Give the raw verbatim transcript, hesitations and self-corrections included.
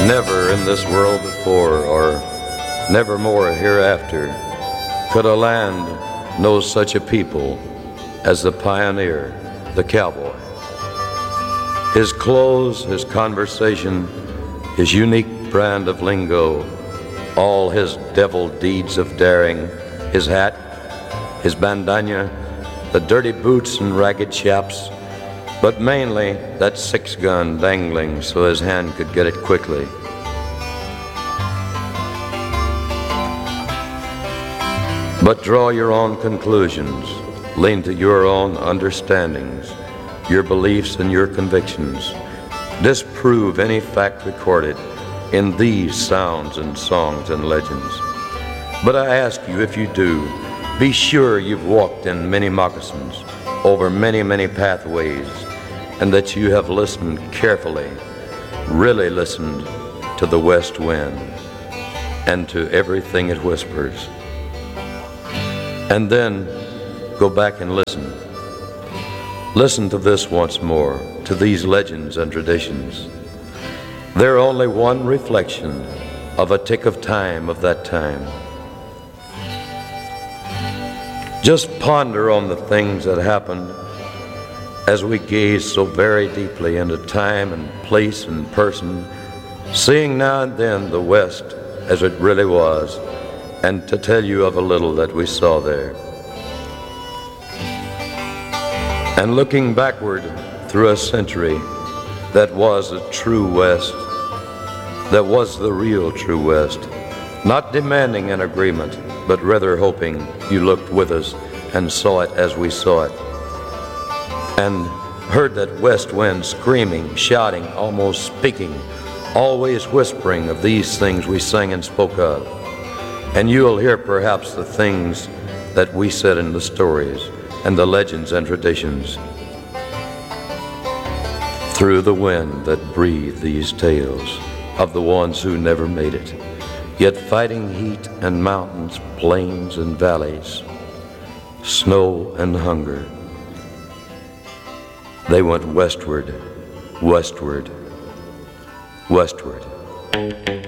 Never in this world before, or never more hereafter, could a land know such a people as the pioneer, the cowboy. His clothes, his conversation, his unique brand of lingo, all his devil deeds of daring, his hat, his bandana, the dirty boots and ragged chaps, but mainly that six-gun dangling so his hand could get it quickly. But draw your own conclusions, lean to your own understandings, your beliefs and your convictions. Disprove any fact recorded in these sounds and songs and legends. But I ask you, if you do, be sure you've walked in many moccasins, over many, many pathways, and that you have listened carefully, really listened to the west wind and to everything it whispers. And then go back and listen. Listen to this once more, to these legends and traditions. They're only one reflection of a tick of time of that time. Just ponder on the things that happened as we gaze so very deeply into time and place and person, seeing now and then the West as it really was, and to tell you of a little that we saw there. And looking backward through a century that was a true West, that was the real true West, not demanding an agreement, but rather hoping you looked with us and saw it as we saw it, and heard that west wind screaming, shouting, almost speaking, always whispering of these things we sang and spoke of. And you'll hear perhaps the things that we said in the stories and the legends and traditions. Through the wind that breathed these tales of the ones who never made it, yet fighting heat and mountains, plains and valleys, snow and hunger. They went westward, westward, westward.